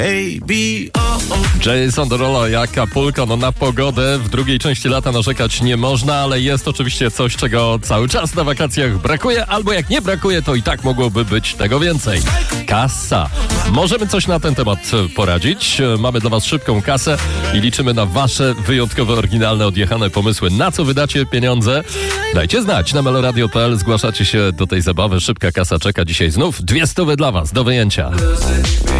Jason Derulo i Acapulco. No na pogodę w drugiej części lata narzekać nie można, ale jest oczywiście coś, czego cały czas na wakacjach brakuje, albo jak nie brakuje, to i tak mogłoby być tego więcej. Kasa. Możemy coś na ten temat poradzić. Mamy dla was szybką kasę i liczymy na wasze wyjątkowe, oryginalne, odjechane pomysły. Na co wydacie pieniądze? Dajcie znać na meloradio.pl. Zgłaszacie się do tej zabawy. Szybka kasa czeka dzisiaj znów. 200 dla was do wyjęcia.